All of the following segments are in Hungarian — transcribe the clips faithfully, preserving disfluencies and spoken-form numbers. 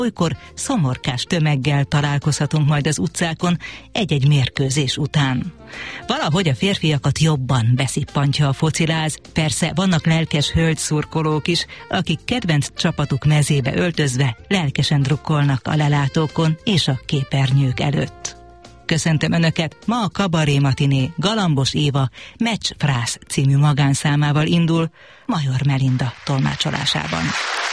Olykor szomorkás tömeggel találkozhatunk majd az utcákon egy-egy mérkőzés után. Valahogy a férfiakat jobban beszippantja a fociláz, persze vannak lelkes hölgyszurkolók is, akik kedvenc csapatuk mezébe öltözve lelkesen drukkolnak a lelátókon és a képernyők előtt. Köszöntöm Önöket, ma a Kabaré matiné Galambos Éva Meccs Frász című magánszámával indul, Major Melinda tolmácsolásában.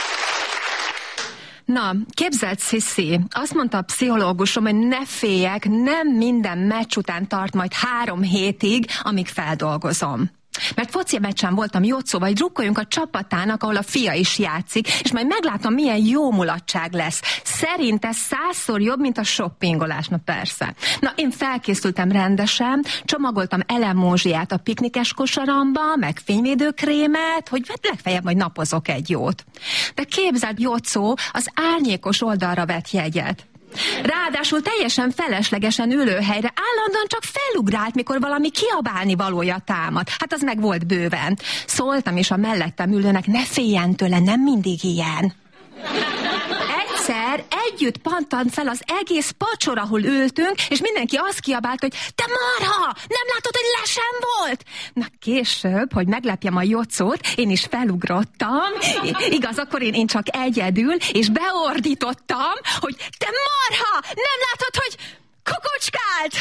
Na, képzeld, Sziszi, azt mondta a pszichológusom, hogy ne féljek, nem minden meccs után tart majd három hétig, amíg feldolgozom. Mert foci meccsen voltam Jocóval, hogy drukkoljunk a csapatának, ahol a fia is játszik, és majd meglátom, milyen jó mulatság lesz. Szerinte százszor jobb, mint a shoppingolás, na persze. Na, én felkészültem rendesen, csomagoltam elemózsiát a piknikes kosaramba, meg fényvédőkrémet, hogy legfeljebb majd napozok egy jót. De képzeld, Jocó az árnyékos oldalra vett jegyet. Ráadásul teljesen feleslegesen ülőhelyre állandóan csak felugrált, mikor valami kiabálni valója támad. Hát az meg volt bőven. Szóltam is a mellettem ülőnek, ne féljen tőle, nem mindig ilyen. Egyszer együtt pattant fel az egész pacsor, ahol ültünk, és mindenki azt kiabált, hogy te marha, nem látod, hogy lesen volt? Na később, hogy meglepjem a Jocót, én is felugrottam, igaz, akkor én, én csak egyedül, és beordítottam, hogy te marha, nem látod, hogy kukucskált!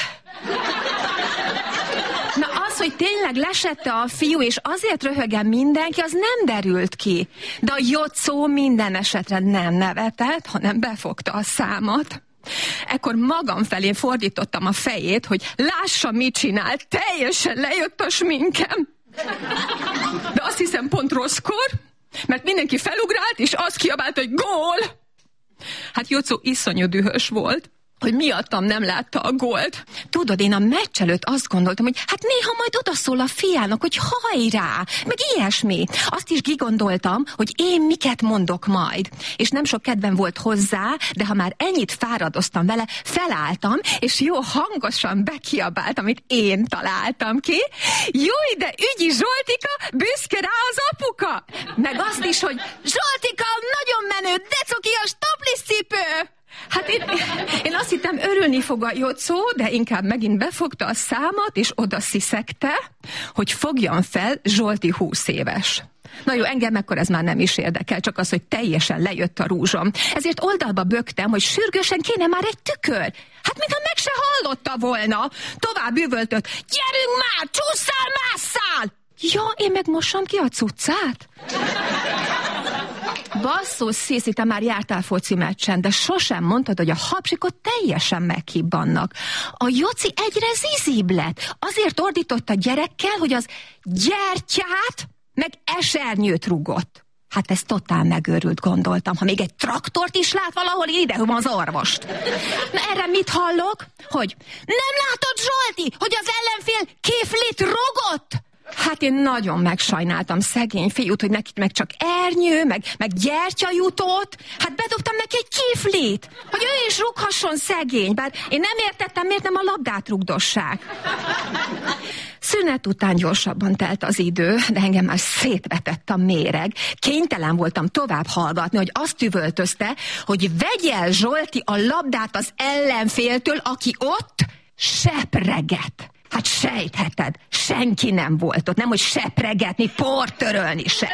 Na az, hogy tényleg lesette a fiú, és azért röhögen mindenki, az nem derült ki. De a Jocó minden esetre nem nevetett, hanem befogta a számat. Ekkor magam felé fordítottam a fejét, hogy lássa, mit csinál, teljesen lejött a sminkem. De azt hiszem pont rosszkor, mert mindenki felugrált, és azt kiabált, hogy gól! Hát Jocó iszonyú dühös volt, hogy miattam nem látta a gólt. Tudod, én a meccs előtt azt gondoltam, hogy hát néha majd odaszól a fiának, hogy hajrá, meg ilyesmi. Azt is kigondoltam, hogy én miket mondok majd. És nem sok kedvem volt hozzá, de ha már ennyit fáradoztam vele, felálltam, és jó hangosan bekiabáltam, amit én találtam ki. Júj, de ügyi Zsoltika, büszke rá az apuka! Meg azt is, hogy Zsoltika, nagyon menő, decokias topliszcipő! Hát én, én azt hittem, örülni fog a Jocó, de inkább megint befogta a számat, és oda sziszegte, hogy fogjam fel, Zsolti húsz éves. Na jó, engem ekkor ez már nem is érdekel, csak az, hogy teljesen lejött a rúzsom. Ezért oldalba böktem, hogy sürgősen kéne már egy tükör. Hát mintha meg se hallotta volna. Tovább üvöltött, gyerünk már, csúszszál, másszál! Ja, én meg mosom ki a cuccát? Basszus, Sziszi, te már jártál foci meccsen, de sosem mondtad, hogy a hapsikot teljesen meghibbannak. A Joci egyre zizibb lett. Azért ordított a gyerekkel, hogy az gyertyát meg esernyőt rúgott. Hát ez totál megőrült, gondoltam. Ha még egy traktort is lát valahol, idehúvom az orvost. Na erre mit hallok? Hogy nem látod, Zsolti, hogy az ellenfél kiflit rugott? Hát én nagyon megsajnáltam szegény fiút, hogy neki meg csak ernyő, meg, meg gyertya jutott. Hát bedobtam neki egy kiflit, hogy ő is rughasson szegény, bár én nem értettem, miért nem a labdát rugdossák. Szünet után gyorsabban telt az idő, de engem már szétvetett a méreg. Kénytelen voltam tovább hallgatni, hogy azt üvöltözte, hogy vegye el Zsolti a labdát az ellenféltől, aki ott sepreget. Hát sejtheted, senki nem volt ott, nem hogy sepregetni, portörölni se.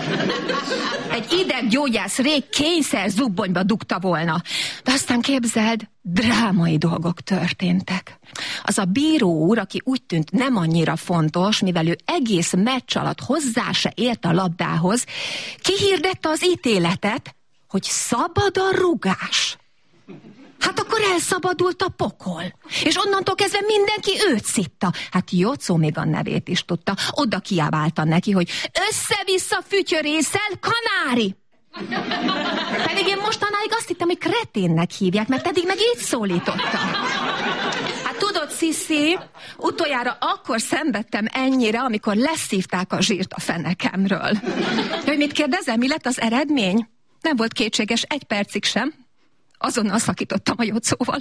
Egy ideggyógyász rég kényszer zubbonyba dugta volna. De aztán képzeld, drámai dolgok történtek. Az a bíró úr, aki úgy tűnt nem annyira fontos, mivel ő egész meccs alatt hozzá se ért a labdához, kihirdette az ítéletet, hogy szabad a rugás. Hát akkor elszabadult a pokol. És onnantól kezdve mindenki őt szitta. Hát Jocó még a nevét is tudta. Oda kiabálta neki, hogy össze-vissza fütyörészel, kanári! Pedig én mostanáig azt hittem, hogy kreténnek hívják, mert eddig meg így szólította. Hát tudod, Sziszi, utoljára akkor szenvedtem ennyire, amikor leszívták a zsírt a fenekemről. Hogy mit kérdezel, mi lett az eredmény? Nem volt kétséges egy percig sem. Azonnal szakítottam a Jocóval.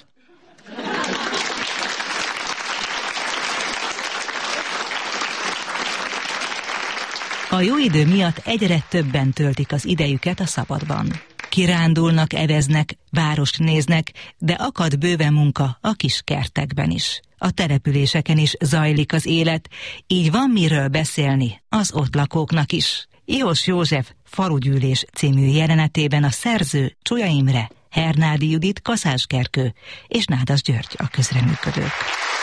A jó idő miatt egyre többen töltik az idejüket a szabadban. Kirándulnak, eveznek, várost néznek, de akad bőven munka a kis kertekben is. A településeken is zajlik az élet, így van miről beszélni az ott lakóknak is. Ihos József Falugyűlés című jelenetében a szerző Csolya Imre, Hernádi Judit, Kaszás Gergő és Nádas György a közreműködők.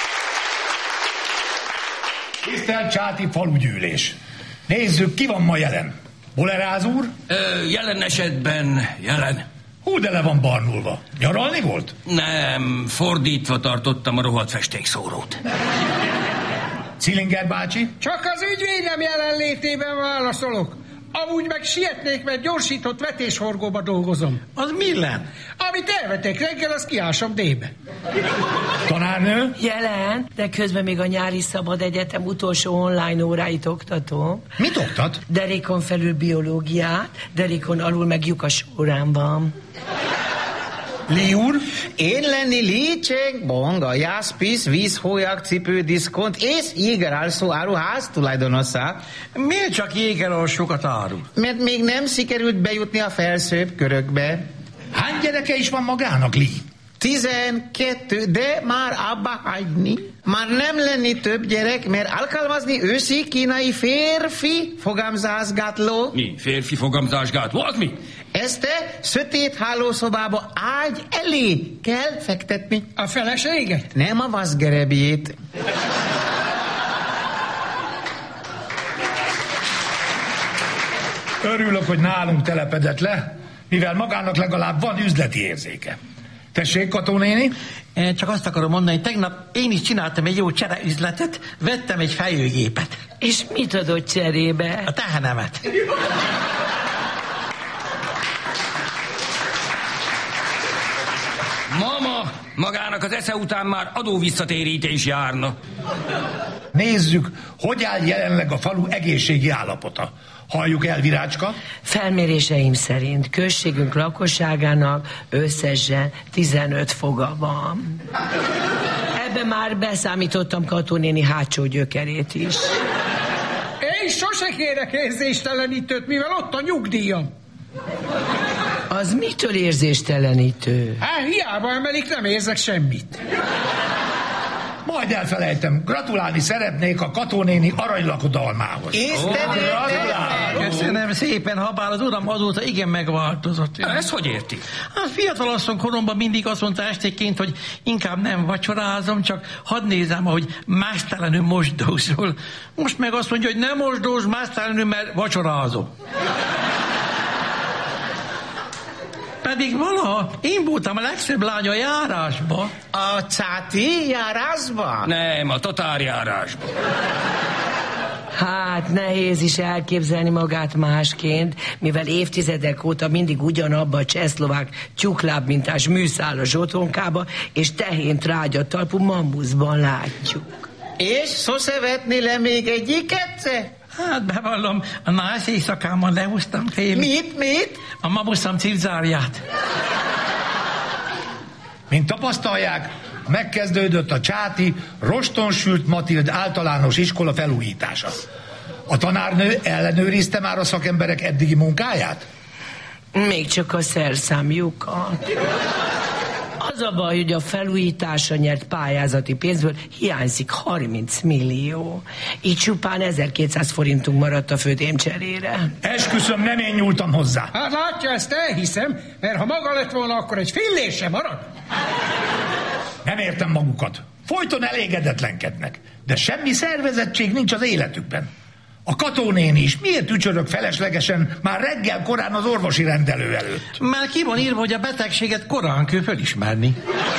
Tisztelt Csáti Falugyűlés! Nézzük, ki van ma jelen. Boleráz úr? Ö, jelen esetben jelen. Hú, de le van barnulva. Nyaralni volt? Nem, fordítva tartottam a rohadt festékszórót. Cilinger bácsi? Csak az ügyvédem jelenlétében válaszolok. Amúgy meg sietnék, mert gyorsított vetéshorgóba dolgozom. Az milyen? Amit elvetek reggel, azt kiásom D-be. Tanárnő? Jelen, de közben még a nyári szabad egyetem utolsó online óráit oktatom. Mit oktat? Derékon felül biológiát, derékon alul meg lyukas órán van. Li úr? Én lenni Lícsek, Bonga, Jászpisz, vízhólyag, cipő, diszkont és jégeralszó áruház tulajdonosa. Miért csak jégeralsókat árul? Mert még nem sikerült bejutni a felsőbb körökbe. Hány gyereke is van magának, Li? Tizenkettő, de már abba hagyni. Már nem lenni több gyerek, mert alkalmazni őszi kínai férfi fogamzásgátló. Mi? Férfi fogamzásgátló? Az mi? Ezt sötét hálószobába ágy elé kell fektetni. A feleséget? Nem a vaszgerebjét. Örülök, hogy nálunk telepedett le, mivel magának legalább van üzleti érzéke. Tessék, Kató néni? Én csak azt akarom mondani, hogy tegnap én is csináltam egy jó csereüzletet, vettem egy fejőgépet. És mit adott cserébe? A tehenemet. Mama, magának az esze után már adóvisszatérítés járna. Nézzük, hogy áll jelenleg a falu egészségi állapota. Halljuk el, Virácska? Felméréseim szerint községünk lakosságának összesen tizenöt foga van. Ebben már beszámítottam Kató néni hátsó gyökerét is. Én sose kérek érzéstelenítőt, mivel ott a nyugdíjam. Az mitől érzéstelenítő? Hát hiába emelik, nem érzek semmit. Majd elfelejtem, gratulálni szeretnék a Kató néni aranylakodalmához. Köszönöm szépen, habár az uram azóta igen megváltozott. Ezt hogy érti? Hát fiatalasszony koromban mindig azt mondta estéként, hogy inkább nem vacsorázom, csak hadd nézem, ahogy mástelenül mosdózol. Most meg azt mondja, hogy nem mosdóz mástelenül, mert vacsorázom. Pedig valaha én voltam a legszebb lány a járásba. A Csáti járásba? Nem, a tatárjárásba. Hát nehéz is elképzelni magát másként, mivel évtizedek óta mindig ugyanabba a csehszlovák tyúklábmintás műszál a zsotonkába, és tehén trágya talpú mambuszban látjuk. És sose vetni le még egyiket? Hát bevallom, a nász éjszakámmal lehúztam fél. Mit, mit? A mamuszam cipzárját. Mint tapasztalják, megkezdődött a Csáti Rostonsült Matild általános iskola felújítása. A tanárnő ellenőrizte már a szakemberek eddigi munkáját? Még csak a szerszámjukat. Az a baj, hogy a felújításra nyert pályázati pénzből hiányzik harminc millió. Így csupán ezerkétszáz forintunk maradt a födémcserére. Esküszöm, nem én nyúltam hozzá. Hát látja, ezt elhiszem, mert ha maga lett volna, akkor egy fillér sem marad. Nem értem magukat. Folyton elégedetlenkednek, de semmi szervezettség nincs az életükben. A Kató néni is miért ücsörög feleslegesen már reggel korán az orvosi rendelő előtt? Már ki van írva, hogy a betegséget korán kell fölismerni.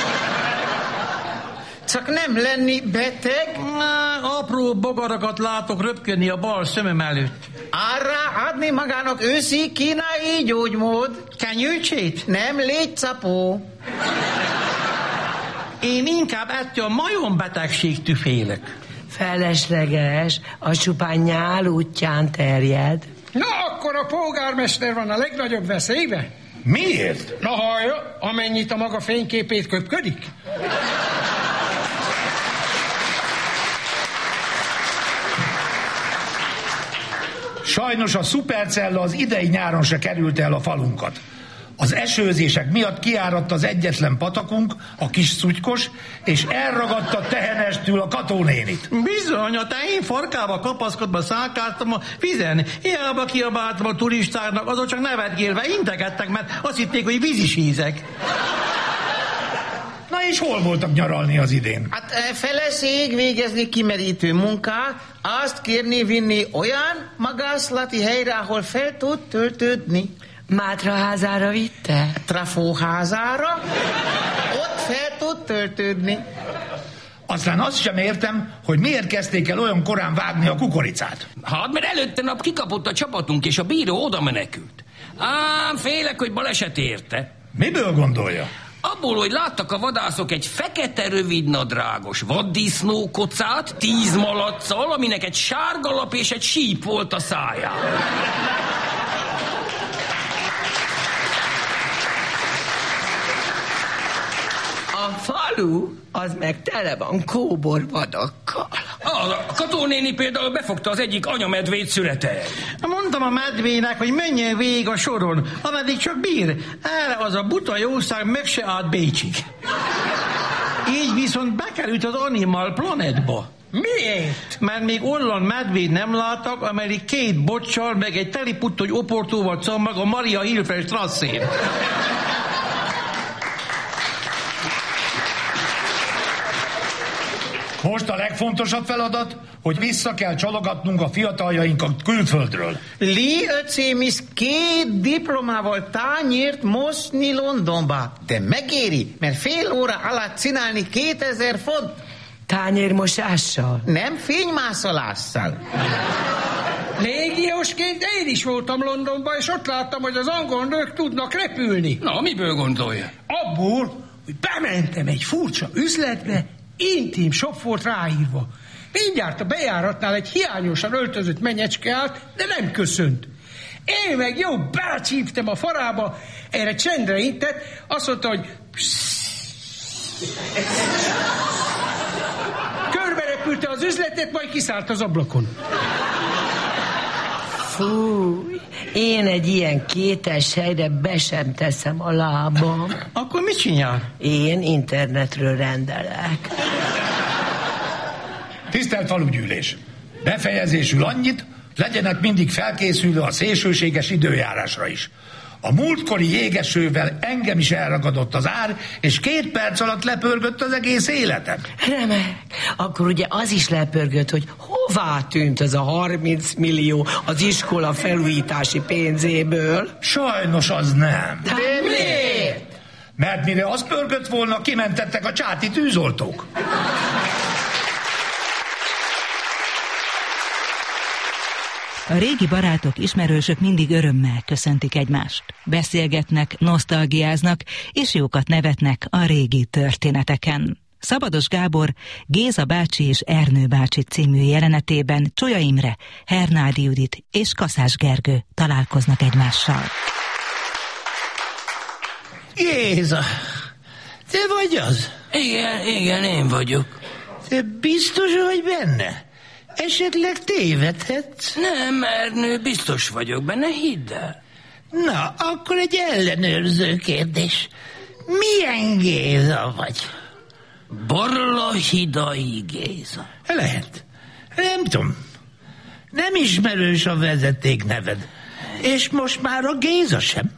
Csak nem lenni beteg? Má, apró bogarakat látok röpködni a bal szemem előtt. Arra adni magának őszi kínai gyógymód. Kenyőcsét? Nem légycapó. Én inkább ettől a majombetegségtől félek. Felesleges, a csupán nyál útján terjed. Na, akkor a polgármester van a legnagyobb veszélybe. Miért? Na hallja, amennyit a maga fényképét köpködik. Sajnos a szupercella az idei nyáron se került el a falunkat. Az esőzések miatt kiáradt az egyetlen patakunk, a kis Szutykos, és elragadta tehenestül a Kató nénit. Bizony, a tehén farkába kapaszkodva szákáltam a vizen. Hiába kiabáltam a turistáknak, azok csak nevetgélve integettek, mert azt hitték, hogy vízisízek. Na és hol voltak nyaralni az idén? Hát feleség végezni kimerítő munkát, azt kérni vinni olyan magászlati helyre, ahol fel tud töltődni. Mátraházára vitte? Trafóházára, ott fel tud töltődni. Aztán azt sem értem, hogy miért kezdték el olyan korán vágni a kukoricát. Hát, mert előtte nap kikapott a csapatunk, és a bíró oda menekült. Ám félek, hogy baleset érte. Miből gondolja? Abból, hogy láttak a vadászok egy fekete rövidnadrágos vaddisznó kocát, tíz malacccal, aminek egy sárga lap és egy síp volt a száján. A falu az meg tele van kóborvadakkal. A Kató néni például befogta az egyik anyamedvét születel. Mondtam a medvének, hogy menjen végig a soron, ameddig csak bír. Erre az a buta jószág meg se állt Bécsig. Így viszont bekerült az Animal Planetba. Miért? Mert még olyan medvét nem láttak, amelyik két bocsal, meg egy teliputtogy oportóval combag a Maria Hilfer trasszén. Most a legfontosabb feladat, hogy vissza kell csalogatnunk a fiataljainkat külföldről. Lee öcsém is két diplomával tányért mosni Londonba, de megéri, mert fél óra alatt csinálni kétezer font. Tányérmosással? Nem fénymászolással. Légiósként én is voltam Londonban, és ott láttam, hogy az angol nők tudnak repülni. Na, miből gondolja? Abból, hogy bementem egy furcsa üzletbe, intim shop volt ráírva. Mindjárt a bejáratnál egy hiányosan öltözött menyecske állt, de nem köszönt. Én meg jó belecsíptem a farába, erre csendre intett, azt mondta, hogy körberepülte az üzletet, majd kiszállt az ablakon. Fúj, én egy ilyen kétes helyre be sem teszem a lábam. Akkor mit csinál? Én internetről rendelek. Tisztelt falugyűlés! Befejezésül annyit, legyenek mindig felkészülve a szélsőséges időjárásra is. A múltkori jégesővel engem is elragadott az ár, és két perc alatt lepörgött az egész életem. Remek. Akkor ugye az is lepörgött, hogy hová tűnt ez a harminc millió az iskola felújítási pénzéből? Sajnos az nem. De miért? Mert mire az pörgött volna, kimentettek a csáti tűzoltók. A régi barátok, ismerősök mindig örömmel köszöntik egymást. Beszélgetnek, nosztalgiáznak, és jókat nevetnek a régi történeteken. Szabados Gábor Géza bácsi és Ernő bácsi című jelenetében Csolya Imre, Hernádi Judit és Kaszás Gergő találkoznak egymással. Géza, te vagy az? Igen, igen, én vagyok. Te biztos vagy benne? Esetleg tévedhetsz? Nem, Ernő, biztos vagyok benne, hidd el. Na, akkor egy ellenőrző kérdés. Milyen Géza vagy? Barlahidai Géza. Lehet. Nem tudom. Nem ismerős a vezeték neved. És most már a Géza sem.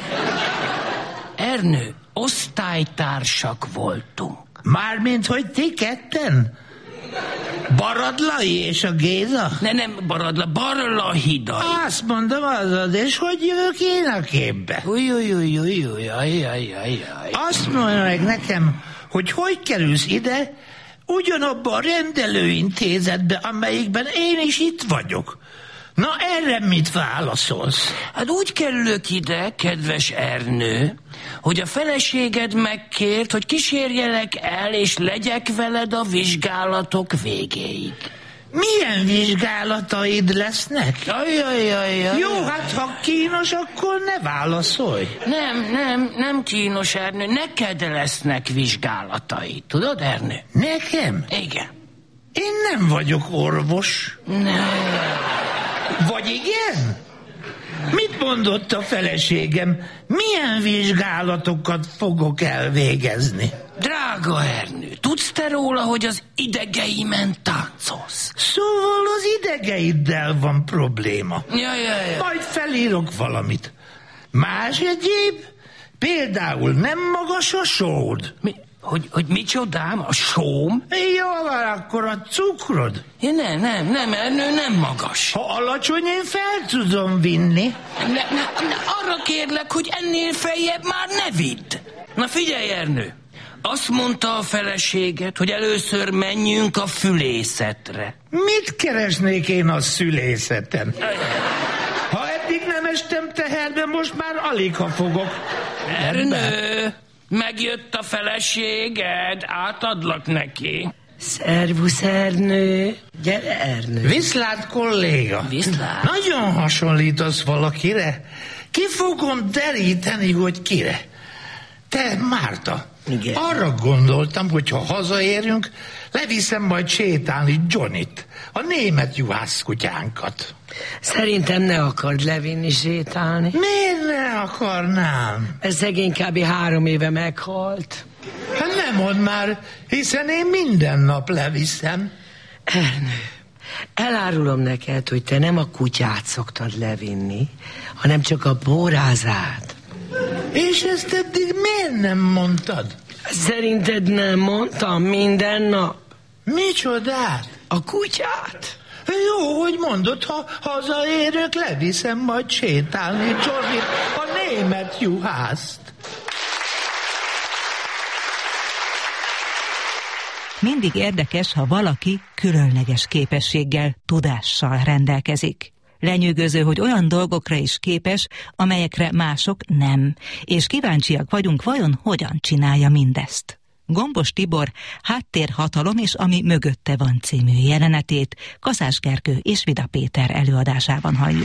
Ernő, osztálytársak voltunk. Mármint, hogy ti ketten? Baradlai és a Géza? Ne, nem Baradla, Barlahidai. Azt mondom, azaz, és hogy jövök én a képbe? Uj, uj, uj, uj, uj, aj, aj, aj, aj. Azt mondja meg nekem, hogy hogy kerülsz ide, ugyanabba a rendelőintézetbe, amelyikben én is itt vagyok. Na, erre mit válaszolsz? Hát úgy kerülök ide, kedves Ernő, hogy a feleséged megkért, hogy kísérjelek el, és legyek veled a vizsgálatok végéig. Milyen vizsgálataid lesznek? Ajajajaj. Jó, hát ha kínos, akkor ne válaszolj. Nem, nem, nem kínos, Ernő, neked lesznek vizsgálatai. Tudod, Ernő? Nekem? Igen. Én nem vagyok orvos. Nem. Vagy igen? Mit mondott a feleségem, milyen vizsgálatokat fogok elvégezni. Drága Ernő, tudsz te róla, hogy az idegeimen táncolsz? Szóval az idegeiddel van probléma. Ja, ja, ja. Majd felírok valamit. Más egyéb? Például nem magas a sód. Mi? Hogy, hogy micsodám? A sóm? Jó, van akkor a cukrod. Ja, nem, nem, nem, Ernő, nem magas. Ha alacsony, én fel tudom vinni. Ne, ne, ne, arra kérlek, hogy ennél feljebb már ne vidd. Na figyelj, Ernő. Azt mondta a feleséged, hogy először menjünk a fülészetre. Mit keresnék én a szülészeten? Ha eddig nem estem teherbe, most már alig ha fogok. Ernő, megjött a feleséged, átadlak neki. Szervusz, Ernő. Gyere, Ernő. Viszlát, kolléga. Viszlát. Nagyon hasonlítasz valakire. Ki fogom deríteni, hogy kire? Te, Márta. Igen. Arra gondoltam, hogy ha hazaérünk, leviszem majd sétálni Johnnyt, a német juhászkutyánkat. Szerintem ne akard levinni sétálni. Miért ne akarnám? Ez szegény kb. három éve meghalt. Hát nem mondd már, hiszen én minden nap leviszem. Ernő, elárulom neked, hogy te nem a kutyát szoktad levinni, hanem csak a bórázát. És ezt eddig miért nem mondtad? Szerinted nem mondtam minden nap? Micsodát? A kutyát? Jó, hogy mondod, ha hazaérök, leviszem majd sétálni Johnnyt, a német juhászt. Mindig érdekes, ha valaki különleges képességgel, tudással rendelkezik. Lenyűgöző, hogy olyan dolgokra is képes, amelyekre mások nem, és kíváncsiak vagyunk, vajon hogyan csinálja mindezt. Gombos Tibor Háttérhatalom és ami mögötte van című jelenetét Kaszás Gergő és Vida Péter előadásában halljuk.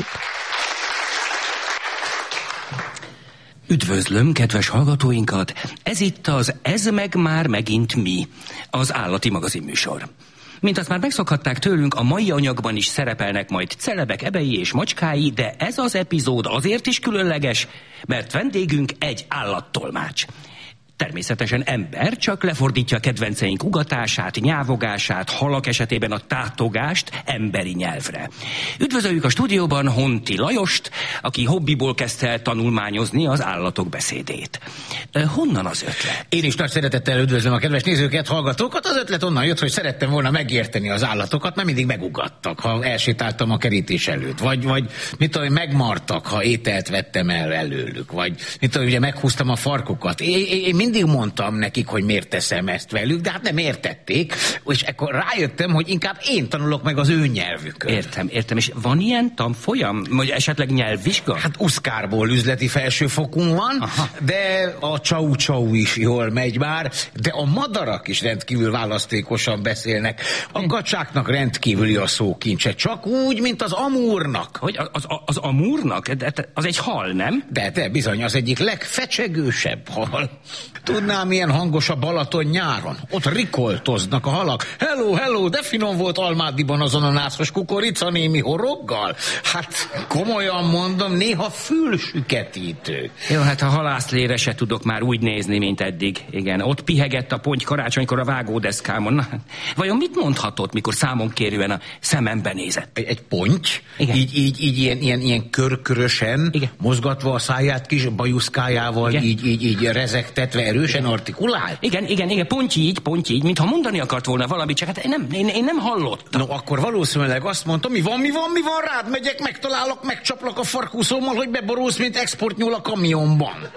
Üdvözlöm, kedves hallgatóinkat! Ez itt az Ez meg már megint mi, az állati magazinműsor. Mint azt már megszokhatták tőlünk, a mai anyagban is szerepelnek majd celebek ebei és macskái, de ez az epizód azért is különleges, mert vendégünk egy állattolmács. Természetesen ember, csak lefordítja a kedvenceink ugatását, nyávogását, halak esetében a tátogást emberi nyelvre. Üdvözöljük a stúdióban Honti Lajost, aki hobbiból kezdte el tanulmányozni az állatok beszédét. Honnan az ötlet? Én is nagy szeretettel üdvözlöm a kedves nézőket, hallgatókat. Az ötlet onnan jött, hogy szerettem volna megérteni az állatokat, mert mindig megugattak, ha elsétáltam a kerítés előtt. Vagy, vagy mit tudom, megmartak, ha ételt vettem el előlük. Vagy mit tudom, ugye meghúztam a farkukat. Én, én mindig mondtam nekik, hogy miért teszem ezt velük, de hát nem értették, és akkor rájöttem, hogy inkább én tanulok meg az ő nyelvükön. Értem, értem. És van ilyen tanfolyam? Vagy esetleg nyelvvizsga? Hát uszkárból üzleti felsőfokunk van, aha, de a csau-csau is jól megy már, de a madarak is rendkívül választékosan beszélnek. A gacsáknak rendkívüli a szókincse, csak úgy, mint az amúrnak. Hogy az, az, az amúrnak? De az egy hal, nem? De, de bizony, az egyik legfecsegősebb hal. Tudnám, milyen hangos a Balaton nyáron. Ott rikoltoznak a halak. Hello, hello, de finom volt Almádiban azon a nászos kukorica némi horoggal. Hát komolyan mondom, néha fülsüketítő. Jó, hát a halászlére se tudok már úgy nézni, mint eddig. Igen, ott pihegett a ponty karácsonykor a vágódeszkámon. Na, vajon mit mondhatott, mikor számon kérően a szemembe nézett? Egy, egy ponty? Igen. Így, így, így ilyen, ilyen, ilyen körkörösen, igen, mozgatva a száját kis bajuszkájával, igen, így, így, így rezegtetve, erősen artikulált? Igen, igen, igen, pont így, pont így, mintha mondani akart volna valamit, csak hát én nem, én, én nem hallottam. No, akkor valószínűleg azt mondta, mi van, mi van, mi van, rád megyek, megtalálok, megcsaplak a farkúszómmal, hogy beborulsz, mint exportnyúl a kamionban.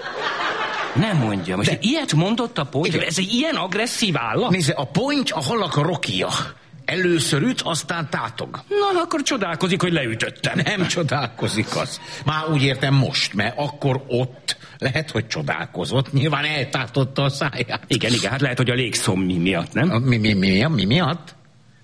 Nem mondja, most de... ilyet mondott a ponty? Ez egy ilyen agresszív állat? Nézze, a ponty a halak rokia. Először üt, aztán tátog. Na, akkor csodálkozik, hogy leütöttem. Nem csodálkozik az. Már úgy értem most, mert akkor ott lehet, hogy csodálkozott. Nyilván eltátotta a száját. Igen, igen, hát lehet, hogy a légszommi miatt, nem? A, mi, mi, mi, mi miatt?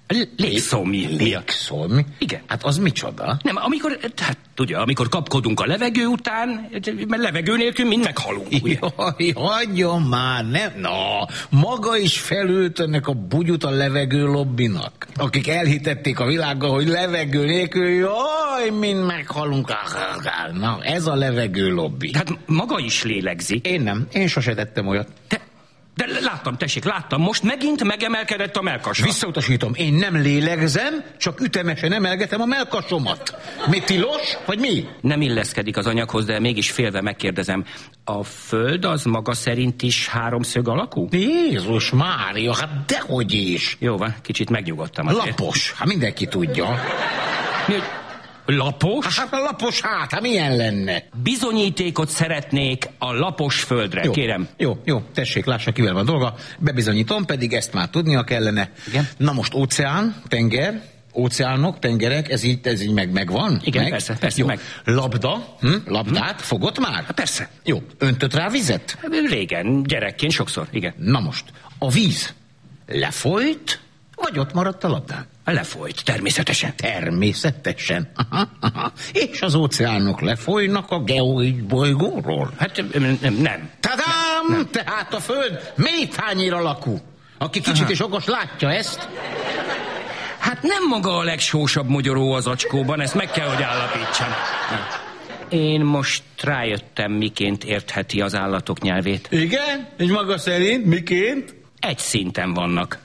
Légszómi. Légszómi? Igen. Hát az micsoda? Nem, amikor, hát tudja, amikor kapkodunk a levegő után, mert levegő nélkül mind meghalunk. Jaj, hagyjon már, nem? Na, maga is felült ennek a bugyut a levegő lobbinak, akik elhitették a világgal, hogy levegő nélkül, jaj, mind meghalunk. Na, ez a levegő lobby. Hát maga is lélegzik. Én nem, én sose tettem olyat. Te... De láttam, tessék, láttam, most megint megemelkedett a mellkasa. Visszautasítom, én nem lélegzem, csak ütemesen emelgetem a mellkasomat. Mi tilos, vagy mi? Nem illeszkedik az anyaghoz, de mégis félve megkérdezem. A Föld az maga szerint is háromszög alakú? Jézus Mária, hát dehogy is. Jó van, kicsit megnyugodtam azért. Lapos, hát mindenki tudja. Mi, hogy lapos? Hát a lapos hát, hát milyen lenne? Bizonyítékot szeretnék a lapos Földre, jó, kérem. Jó, jó, tessék, lássa, kivel van dolga. Bebizonyítom, pedig ezt már tudnia kellene. Igen? Na most óceán, tenger, óceánok, tengerek, ez így, ez így meg, megvan? Igen, meg? persze, persze, jó. meg. Labda, hm? labdát, hm? fogott már? Ha, persze. Jó, öntött rá vizet? Régen, gyerekként sokszor, igen. Na most, a víz lefolyt, vagy ott maradt a labdán? Lefolyt, természetesen. Természetesen. Aha, aha. És az óceánok lefolynak a geoid bolygóról? Hát nem. Tadám! Nem. Tehát a Föld méthányér alakú. Aki kicsit aha. is okos, látja ezt. Hát nem maga a legsósabb mogyoró az acskóban, ezt meg kell, hogy állapítsam. Én most rájöttem, miként értheti az állatok nyelvét. Igen? És maga szerint miként? Egy szinten vannak.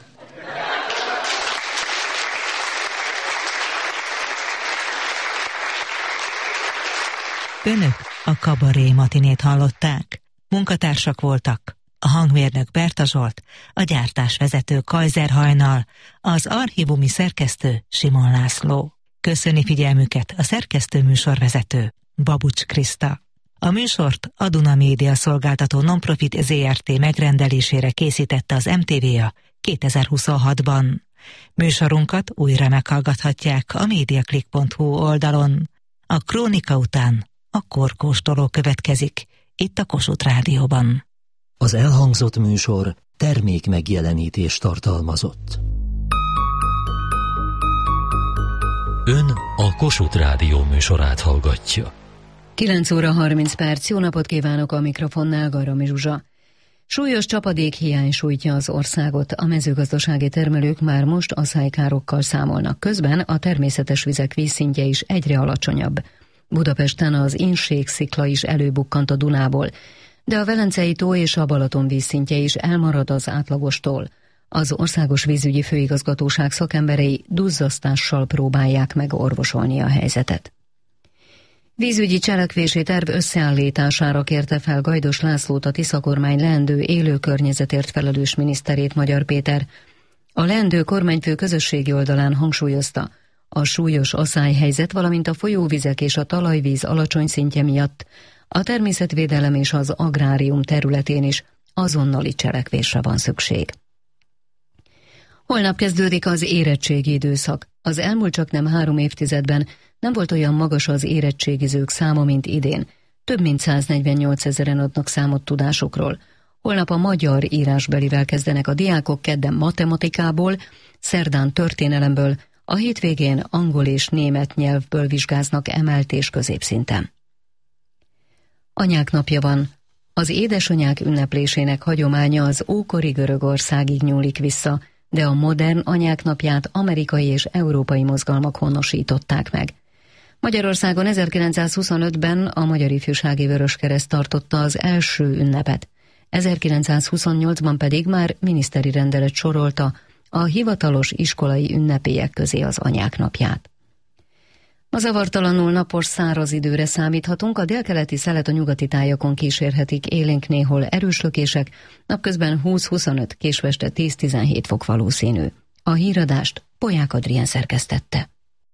Önök a Kabaré matinét hallották. Munkatársak voltak a hangmérnök Berta Zsolt, a gyártásvezető Kajzer Hajnal, az archívumi szerkesztő Simon László. Köszöni figyelmüket a szerkesztő műsorvezető Babucs Kriszta. A műsort a Duna Média szolgáltató Nonprofit zé er té megrendelésére készítette az em té vé á kétezer-huszonhatban. Műsorunkat újra meghallgathatják a mediaclick pont hu oldalon. A krónika után a korkóstoló következik, itt a Kossuth Rádióban. Az elhangzott műsor termék megjelenítés tartalmazott. Ön a Kossuth Rádió műsorát hallgatja. kilenc óra harminc perc, jó napot kívánok, a mikrofonnál Garami Zsuzsa. Súlyos csapadékhiány sújtja az országot, a mezőgazdasági termelők már most aszálykárokkal számolnak, közben a természetes vizek vízszintje is egyre alacsonyabb. Budapesten az Inségszikla is előbukkant a Dunából, de a Velencei tó és a Balaton vízszintje is elmarad az átlagostól. Az Országos Vízügyi Főigazgatóság szakemberei duzzasztással próbálják meg orvosolni a helyzetet. Vízügyi cselekvési terv összeállítására kérte fel Gajdos Lászlót a Tisza kormány leendő élő környezetért felelős miniszterét, Magyar Péter. A leendő kormányfő közösségi oldalán hangsúlyozta, a súlyos aszályhelyzet, valamint a folyóvizek és a talajvíz alacsony szintje miatt a természetvédelem és az agrárium területén is azonnali cselekvésre van szükség. Holnap kezdődik az érettségi időszak. Az elmúlt csaknem három évtizedben nem volt olyan magas az érettségizők száma, mint idén. Több mint száznegyvennyolc ezeren adnak számot tudásukról. Holnap a magyar írásbelivel kezdenek a diákok, kedden matematikából, szerdán történelemből, a hétvégén angol és német nyelvből vizsgáznak emelt és középszinten. Anyák napja van. Az édesanyák ünneplésének hagyománya az ókori Görögországig nyúlik vissza, de a modern anyák napját amerikai és európai mozgalmak honosították meg. Magyarországon ezerkilencszázhuszonötben a Magyar Ifjúsági Vöröskereszt tartotta az első ünnepet, ezerkilencszázhuszonnyolcban pedig már miniszteri rendelet sorolta a hivatalos iskolai ünnepélyek közé az anyák napját. Ma zavartalanul napos száraz időre számíthatunk, a délkeleti szelet a nyugati tájakon kísérhetik, élénk néhol erős lökések, napközben húsz-huszonöt, késő este tíz-tizenhét fok valószínű. A híradást Polyák Adrián szerkesztette.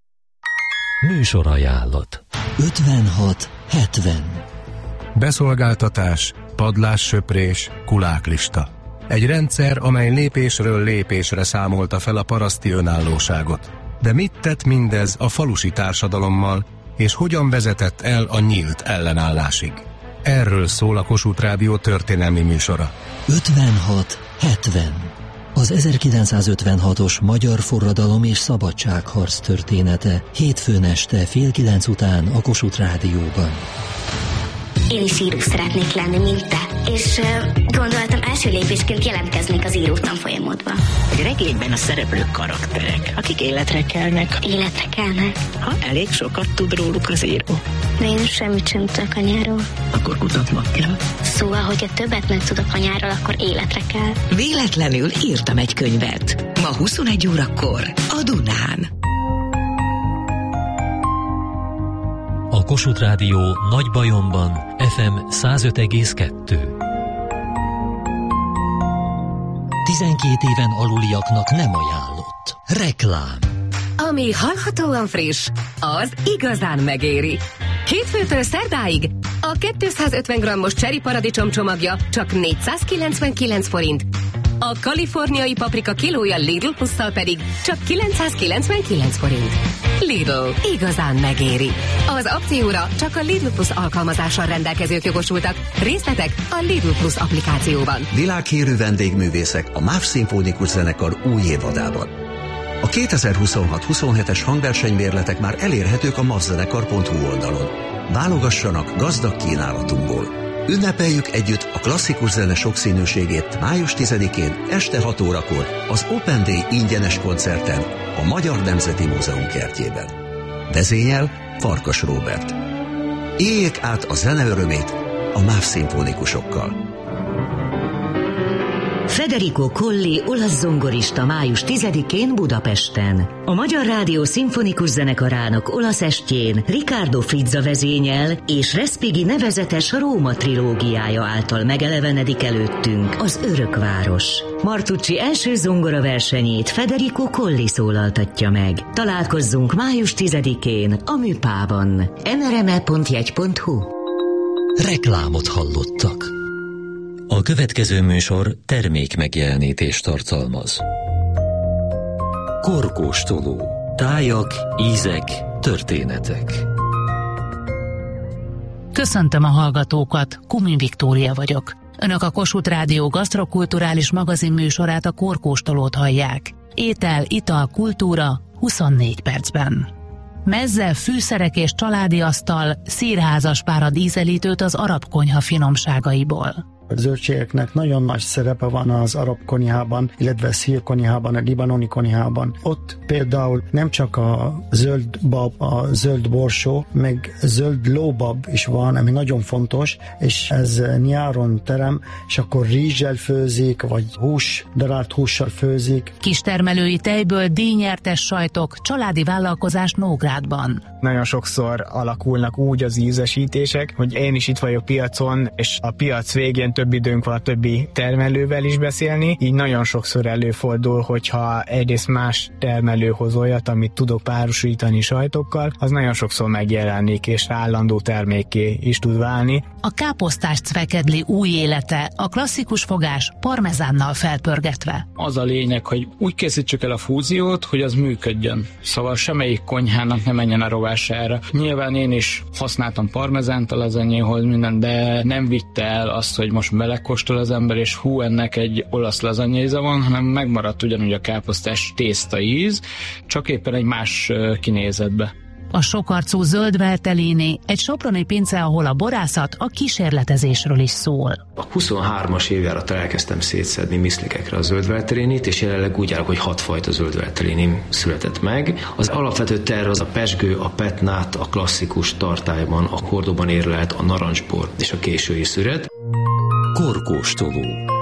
Műsorajánlat ötvenhat hetven. Beszolgáltatás, padlássöprés, kuláklista. Egy rendszer, amely lépésről lépésre számolta fel a paraszti önállóságot. De mit tett mindez a falusi társadalommal, és hogyan vezetett el a nyílt ellenállásig? Erről szól a Kossuth Rádió történelmi műsora. ötvenhat hetven. Az ezerkilencszázötvenhatos magyar forradalom és szabadságharc története hétfőn este fél kilenc után a Kossuth Rádióban. Én is író szeretnék lenni, mint te. És uh, gondoltam, első lépésként jelentkeznék az írótanfolyamodba. Egy regényben a szereplők karakterek, akik életre kelnek. Életre kelnek? Ha elég sokat tud róluk az író. De én semmit sem tudok anyáról. Akkor kutatnod kell. Szóval, hogyha többet megtudok anyáról, akkor életre kell. Véletlenül írtam egy könyvet. Ma huszonegy órakor a Dunán. A Kossuth Rádió Nagybajomban ef em száz öt egész kettő. tizenkét éven aluliaknak nem ajánlott. Reklám. Ami hallhatóan friss, az igazán megéri. Hétfőtől szerdáig a kétszázötven grammos cseri paradicsom csomagja csak négyszázkilencvenkilenc forint, a kaliforniai paprika kilója Lidl plusszal pedig csak kilencszázkilencvenkilenc forint. Lidl, igazán megéri. Az akcióra csak a Lidl Plus alkalmazással rendelkezők jogosultak. Részletek a Lidl Plus applikációban. Világhírű vendégművészek a MÁV Szimfonikus Zenekar új évadában. A kétezer-huszonhat huszonhetes hangversenymérletek már elérhetők a mavzenekar pont hu oldalon. Válogassanak gazdag kínálatunkból. Ünnepeljük együtt a klasszikus zene sokszínűségét május tizedikén este hat órakor az Open Day ingyenes koncerten a Magyar Nemzeti Múzeum kertjében. Vezényel Farkas Róbert. Éljék át a zene örömét a MÁV szimfonikusokkal. Federico Colli olasz zongorista május tizedikén Budapesten. A Magyar Rádió Szimfonikus Zenekarának olasz estjén Riccardo Frizza vezényel és Respighi nevezetes Róma trilógiája által megelevenedik előttünk az Örökváros. Martucci első zongora versenyét Federico Colli szólaltatja meg. Találkozzunk május tizedikén a Műpában. em er em e pont jegy pont hu. Reklámot hallottak. A következő műsor termék megjelenítést tartalmaz. Korkóstoló. Tájak, ízek, történetek. Köszöntöm a hallgatókat, Kumin Viktória vagyok. Önök a Kossuth Rádió gasztrokulturális magazin műsorát, a Korkóstolót hallják. Étel, ital, kultúra huszonnégy percben. Mezze, fűszerek és családi asztal, szírházas párad ízelítőt az arab konyha finomságaiból. A zöldségeknek nagyon nagy szerepe van az arab konyhában, illetve szír konyhában, a libanoni konyhában. Ott például nem csak a zöld bab, a zöld borsó, meg zöld lóbab is van, ami nagyon fontos, és ez nyáron terem, és akkor rizssel főzik, vagy hús, darált hússal főzik. Kistermelői tejből díjnyertes sajtok, családi vállalkozás Nógrádban. Nagyon sokszor alakulnak úgy az ízesítések, hogy én is itt vagyok piacon, és a piac végén több időnk van a többi termelővel is beszélni, így nagyon sokszor előfordul, hogyha egyrészt más termelő hoz olyat, amit tudok párosítani sajtokkal, az nagyon sokszor megjelenik, és állandó termékké is tud válni. A káposztás cvekedli új élete, a klasszikus fogás parmezánnal felpörgetve. Az a lényeg, hogy úgy készítsük el a fúziót, hogy az működjön. Szóval semmelyik konyhának ne menjen a rovására. Nyilván én is használtam parmezánt a lazagnéhoz minden, de nem vitte el azt, hogy most belekóstol az ember, és hú, ennek egy olasz lazanyéza van, hanem megmaradt ugyanúgy a káposztás tészta íz, csak éppen egy más kinézetbe. A sokarcú zöld velteliné, egy soproni pince, ahol a borászat a kísérletezésről is szól. A huszonhármas évjárattal elkezdtem szétszedni miszlikekre a zöld veltelinit, és jelenleg úgy állok, hogy hat fajta zöld veltelinim született meg. Az alapvető terv az a pezsgő, a petnát, a klasszikus tartályban, a hordóban érlelt, a narancsbor és a késői szüret. Korkóstoló.